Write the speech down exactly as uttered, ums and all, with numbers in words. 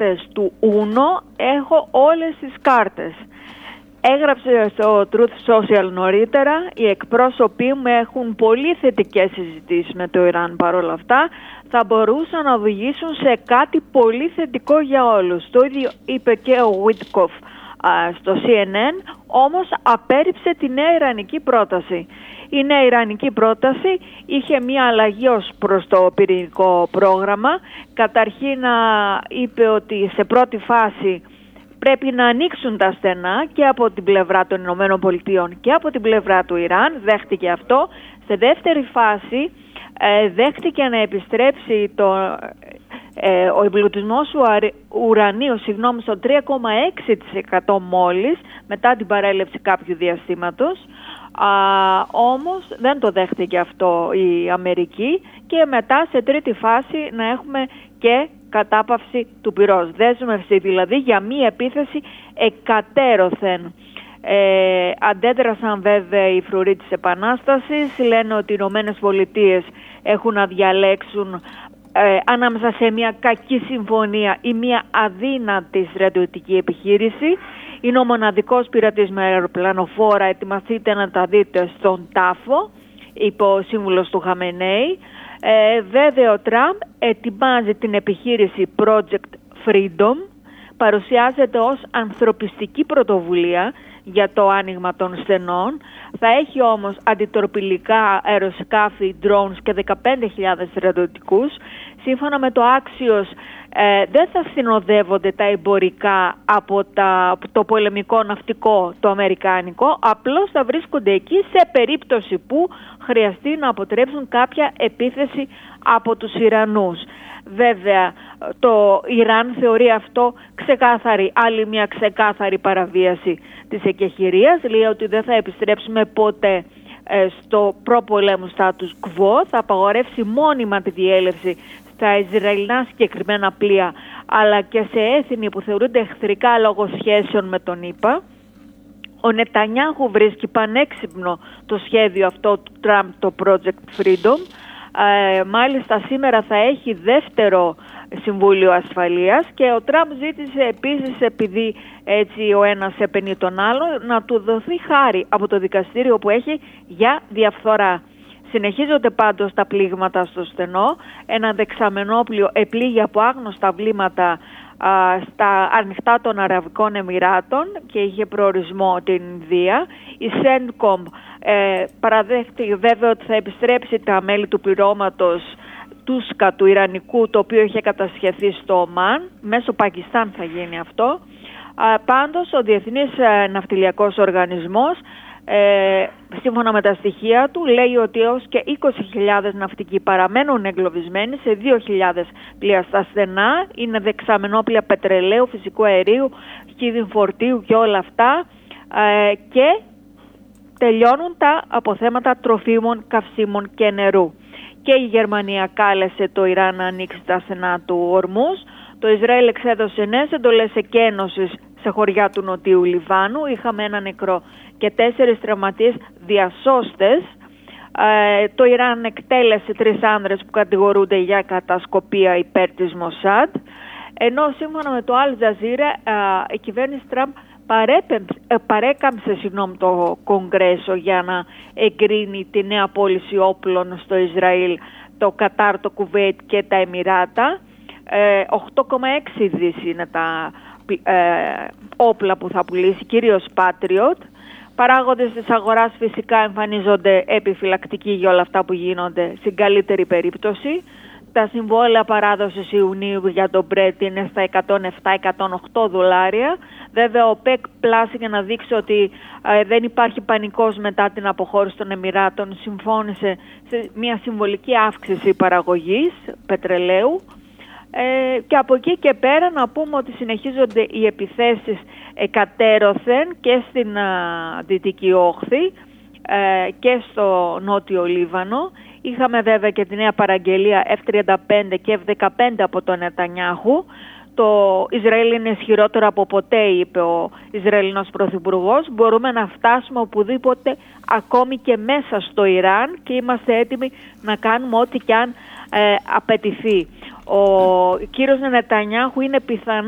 κάρτες του Ούνο, έχω όλες τις κάρτες. Έγραψε στο Truth Social νωρίτερα, οι εκπρόσωποι μου έχουν πολύ θετικές συζητήσεις με το Ιράν παρόλα αυτά, θα μπορούσαν να οδηγήσουν σε κάτι πολύ θετικό για όλους. Το ίδιο είπε και ο Βίτκοφ στο σι εν εν, όμως απέρριψε τη νέα ιρανική πρόταση. Η νέα ιρανική πρόταση είχε μία αλλαγή ως προς το πυρηνικό πρόγραμμα. Καταρχήν είπε ότι σε πρώτη φάση πρέπει να ανοίξουν τα στενά και από την πλευρά των Ηνωμένων Πολιτειών και από την πλευρά του Ιράν, δέχτηκε αυτό. Σε δεύτερη φάση ε, δέχτηκε να επιστρέψει το, ε, ο εμπλουτισμός ουρανίου συγγνώμη, στο τρία κόμμα έξι τοις εκατό μόλις μετά την παρέλευση κάποιου διαστήματος. Α, όμως δεν το δέχτηκε αυτό η Αμερική και μετά σε τρίτη φάση να έχουμε και κατάπαυση του πυρός. Δέσμευση δηλαδή για μία επίθεση εκατέρωθεν. Ε, αντέδρασαν βέβαια οι φρουροί της Επανάστασης, λένε ότι οι Ηνωμένες Πολιτείες έχουν να διαλέξουν ε, ανάμεσα σε μια κακή συμφωνία ή μια αδύνατη στρατιωτική επιχείρηση. Είναι ο μοναδικός πειρατής με αεροπλανοφόρα, ετοιμαστείτε να τα δείτε στον τάφο, είπε ο σύμβουλος του Χαμενέη. Ε, βέβαια ο Τραμπ ετοιμάζει την επιχείρηση Project Freedom, παρουσιάζεται ως ανθρωπιστική πρωτοβουλία για το άνοιγμα των στενών. Θα έχει όμως αντιτορπιλικά αεροσκάφη, drones και δεκαπέντε χιλιάδες στρατιωτικούς. Σύμφωνα με το Axios, ε, δεν θα συνοδεύονται τα εμπορικά από, τα, από το πολεμικό ναυτικό το αμερικάνικο, απλώς θα βρίσκονται εκεί σε περίπτωση που χρειαστεί να αποτρέψουν κάποια επίθεση από τους Ιρανούς. Βέβαια, το Ιράν θεωρεί αυτό ξεκάθαρη, άλλη μια ξεκάθαρη παραβίαση της εκεχηρίας. Λέει ότι δεν θα επιστρέψουμε ποτέ ε, στο προπολέμου status quo, θα απαγορεύσει μόνιμα τη διέλευση στα Ισραηλινά συγκεκριμένα πλοία, αλλά και σε έθνη που θεωρούνται εχθρικά λόγω σχέσεων με τον ΗΠΑ. Ο Νετανιάχου βρίσκει πανέξυπνο το σχέδιο αυτό του Τραμπ, το Project Freedom. Ε, μάλιστα σήμερα θα έχει δεύτερο Συμβούλιο Ασφαλείας και ο Τραμπ ζήτησε επίσης, επειδή έτσι ο ένας επενεί τον άλλο, να του δοθεί χάρη από το δικαστήριο που έχει για διαφθορά. Συνεχίζονται πάντως τα πλήγματα στο στενό. Ένα δεξαμενόπλιο επλήγει από άγνωστα βλήματα α, στα ανοιχτά των Αραβικών Εμιράτων και είχε προορισμό την Ινδία. Η Σέντκομ ε, παραδέχτηκε βέβαια ότι θα επιστρέψει τα μέλη του πληρώματος Τούσκα του Ιρανικού, το οποίο είχε κατασχεθεί στο Ομάν. Μέσω Πακιστάν θα γίνει αυτό. Α, πάντως ο Διεθνής Ναυτιλιακός Οργανισμός, Ε, σύμφωνα με τα στοιχεία του, λέει ότι έως και είκοσι χιλιάδες ναυτικοί παραμένουν εγκλωβισμένοι σε δύο χιλιάδες πλοία στα στενά. Είναι δεξαμενόπλια πετρελαίου, φυσικού αερίου, χίδιν φορτίου και όλα αυτά, ε, και τελειώνουν τα αποθέματα τροφίμων, καυσίμων και νερού. Και η Γερμανία κάλεσε το Ιράν να ανοίξει τα στενά του Ορμούζ. Το Ισραήλ εξέδωσε νέες εντολές εκένωσης σε χωριά του Νοτιού Λιβάνου. Είχαμε ένα νεκρό και τέσσερις τραυματίες διασώστες. Ε, το Ιράν εκτέλεσε τρεις άνδρες που κατηγορούνται για κατασκοπία υπέρ της Μοσάντ. Ενώ σύμφωνα με το Al Jazeera, ε, η κυβέρνηση Τραμπ παρέκαμψε συγγνώμη, το Κογκρέσο για να εγκρίνει τη νέα πώληση όπλων στο Ισραήλ, το Κατάρ, το Κουβέιτ και τα Εμιράτα. Ε, οκτώ κόμμα έξι δις είναι τα ε, όπλα που θα πουλήσει, κυρίως Patriot. Παράγοντες της αγοράς φυσικά εμφανίζονται επιφυλακτικοί για όλα αυτά που γίνονται στην καλύτερη περίπτωση. Τα συμβόλαια παράδοσης Ιουνίου για τον Brent είναι στα εκατόν επτά με εκατόν οκτώ δολάρια. Βέβαια ο ΠΕΚ πλάσει για να δείξει ότι ε, δεν υπάρχει πανικός μετά την αποχώρηση των Εμιράτων, συμφώνησε σε μια συμβολική αύξηση παραγωγής πετρελαίου. Ε, και από εκεί και πέρα να πούμε ότι συνεχίζονται οι επιθέσεις εκατέρωθεν και στην α, Δυτική Όχθη ε, και στο Νότιο Λίβανο. Είχαμε βέβαια και τη νέα παραγγελία εφ τριάντα πέντε και εφ δεκαπέντε από τον Νετανιάχου. Το Ισραήλ είναι ισχυρότερο από ποτέ, είπε ο Ισραηλινός Πρωθυπουργός. Μπορούμε να φτάσουμε οπουδήποτε, ακόμη και μέσα στο Ιράν, και είμαστε έτοιμοι να κάνουμε ό,τι και αν ε, απαιτηθεί. Ο κύριος Νετανιάχου είναι πιθανό